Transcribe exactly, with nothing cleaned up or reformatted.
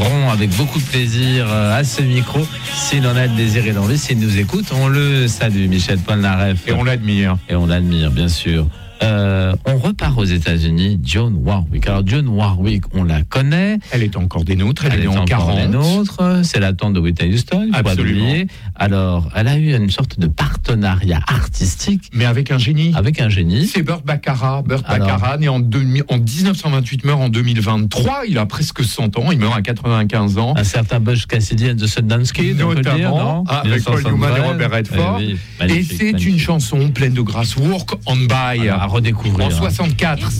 répondrons avec beaucoup de plaisir à ce micro s'il en a le désir et l'envie, s'il nous écoute. On le salue, Michel Polnareff. Et on l'admire. Et on l'admire, bien sûr. Euh, on repart aux États-Unis. Dionne Warwick. Alors Dionne Warwick, on la connaît. Elle est encore des nôtres. Elle, elle est, est en encore quarante. des nôtres. C'est la tante de Whitney Houston. Il faut pas l'oublier. Alors, elle a eu une sorte de partenariat artistique, mais avec un génie. Avec un génie. C'est Burt Bacharach. Burt Bacharach, né en, en dix-neuf cent vingt-huit, meurt en deux mille vingt-trois. Il a presque cent ans. Il meurt à quatre-vingt-quinze ans. Un certain Butch Cassidy and the Sundance Kid, notamment, on peut le dire, non avec Paul Newman et Robert Redford. Eh oui, et c'est magnifique. Une chanson pleine de grâce. Work on By. Alors, à redécouvrir. En soixante-quatre.